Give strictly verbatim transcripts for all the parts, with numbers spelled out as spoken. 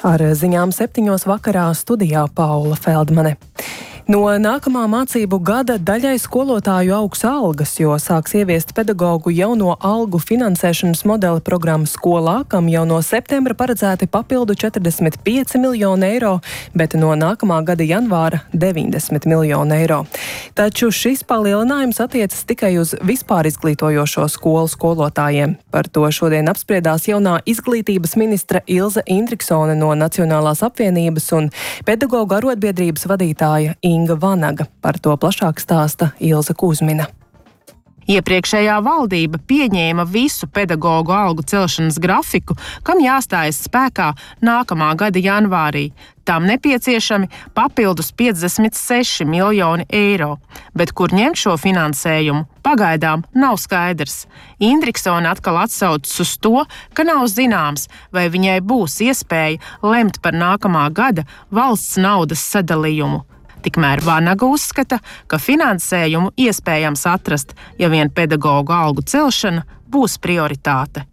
Ar ziņām septiņos vakarā studijā Paula Feldmane. No nākamā mācību gada daļai skolotāju augs algas, jo sāks ieviest pedagogu jauno algu finansēšanas modeli programmu skolā, kam jau no septembra paredzēti papildu četrdesmit pieci miljoni eiro, bet no nākamā gada janvāra deviņdesmit miljoni eiro. Taču šis palielinājums attiecas tikai uz vispār izglītojošo skolu skolotājiem. Par to šodien apspriedās jaunā izglītības ministra Ilze Indriksone no Nacionālās apvienības un pedagogu arotbiedrības vadītāja Inga Vanaga. Par to plašāk stāsta Ilze Kuzmina. Iepriekšējā valdība pieņēma visu pedagogu algu celšanas grafiku, kam jāstājas spēkā nākamā gada janvārī. Tam nepieciešami papildus piecdesmit seši miljoni eiro, bet kur ņemt šo finansējumu, pagaidām nav skaidrs. Indriksone atkal atsaucas uz to, ka nav zināms, vai viņai būs iespēja lemt par nākamā gada valsts naudas sadalījumu. Tikmēr Vanaga uzskata, ka finansējumu iespējams atrast, ja vien pedagogu algu celšana būs prioritāte.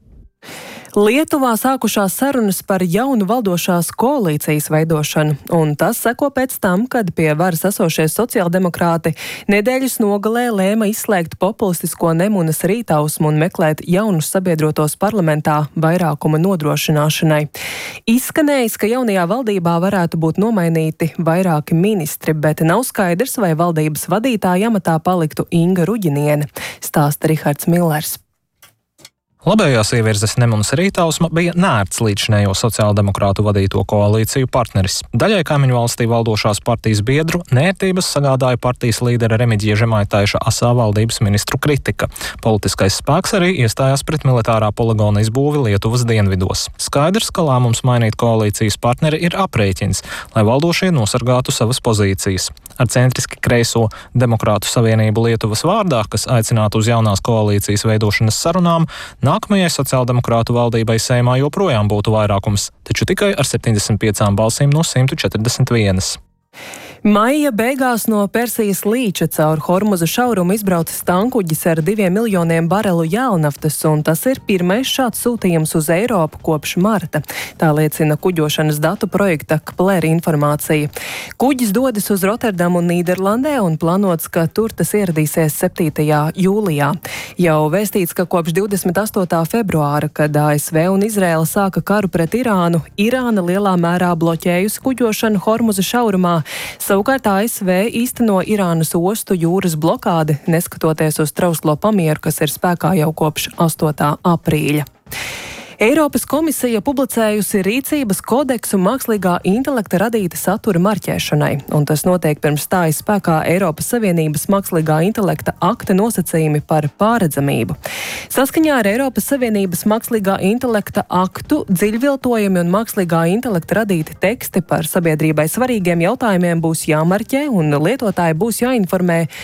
Lietuvā sākušās sarunas par jaunu valdošās koalīcijas veidošanu, un tas seko pēc tam, kad pie varas esošie sociāldemokrāti nedēļas nogalē lēma izslēgt populistisko Nemunas rītausmu un meklēt jaunus sabiedrotos parlamentā vairākuma nodrošināšanai. Izskanējis, ka jaunajā valdībā varētu būt nomainīti vairāki ministri, bet nav skaidrs, vai valdības vadītāja amatā paliktu Inga Ruģiniene, stāsta Rihards Millers. Labējās ievirzes Nemunas rītausma bija nērts līdzinējo sociāldemokrātu vadīto koalīciju partneris. Daļai kaimiņu valstī valdošās partijas biedru nērtības sagādāja partijas līdera Remigija Žemaitaiša asā valdības ministru kritika. Politiskais spēks arī iestājās pret militārā poligona izbūvi Lietuvas dienvidos. Skaidrs, ka lēmums mainīt koalīcijas partneri ir aprēķins, lai valdošie nosargātu savas pozīcijas. Ar centriski kreiso Demokrātu savienību Lietuvas vārdā, kas aicinātu uz jaunās koalīcijas veidošanas sarunām, nākamajai sociāldemokrātu valdībai Seimā joprojām būtu vairākums, taču tikai ar septiņdesmit piecām balsīm no simt četrdesmit vienas. Maija beigās no Persijas līča caur Hormuza šaurumu izbraucis tankuģis ar diviem miljoniem barelu jēlnaftas, un tas ir pirmais šāds sūtījums uz Eiropu kopš marta. Tā liecina kuģošanas datu projekta Kpler informācija. Kuģis dodas uz Rotterdamu un Nīderlandē, un plānots, ka tur tas ieradīsies septītajā jūlijā. Jau vēstīts, ka kopš divdesmit astotā februāra, kad A S V un Izraela sāka karu pret Irānu, Irāna lielā mērā bloķējusi kuģošanu Hormuza šaurumā. Savukārt A S V īsteno Irānas ostu jūras blokādi, neskatoties uz trauslo pamieru, kas ir spēkā jau kopš astotā aprīļa. Eiropas komisija publicējusi rīcības kodeksu mākslīgā intelekta radīta satura marķēšanai, un tas notiek pirms stājas spēkā Eiropas Savienības mākslīgā intelekta akta nosacījumi par pārredzamību. Saskaņā ar Eiropas Savienības mākslīgā intelekta aktu dziļviltojumi un mākslīgā intelekta radīti teksti par sabiedrībai svarīgiem jautājumiem būs jāmarķē, un lietotāji būs jāinformē